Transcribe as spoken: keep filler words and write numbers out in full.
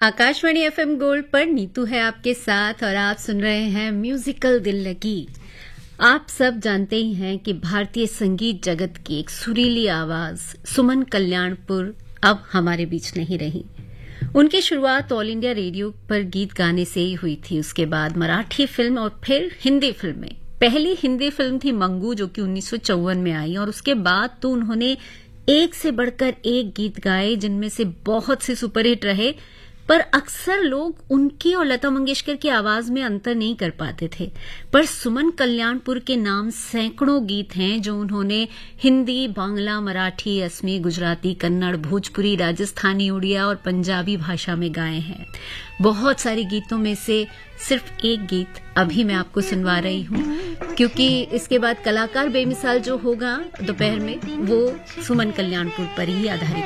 Akashvani FM gold पर नीतू है आपके साथ और आप सुन रहे हैं म्यूजिकल दिल लगी। आप सब जानते ही हैं कि भारतीय संगीत जगत की एक सुरीली आवाज सुमन कल्याणपुर अब हमारे बीच नहीं रही। उनकी शुरुआत ऑल इंडिया रेडियो पर गीत गाने से ही हुई थी। उसके बाद मराठी फिल्म और फिर हिंदी फिल्में। पहली हिंदी फिल्म थी मंगू, जो कि उन्नीस सौ चौवन में आई, और उसके बाद तो उन्होंने एक से बढ़कर एक गीत गाए जिनमें से बहुत से सुपरहिट रहे। पर अक्सर लोग उनकी और लता मंगेशकर की आवाज में अंतर नहीं कर पाते थे। पर सुमन कल्याणपुर के नाम सैकड़ों गीत हैं जो उन्होंने हिंदी, बांग्ला, मराठी, असमी, गुजराती, कन्नड़, भोजपुरी, राजस्थानी, उड़िया और पंजाबी भाषा में गाए हैं। बहुत सारे गीतों में से सिर्फ एक गीत अभी मैं आपको सुनवा रही हूं, क्योंकि इसके बाद कलाकार बेमिसाल जो होगा दोपहर में, वो सुमन कल्याणपुर पर ही आधारित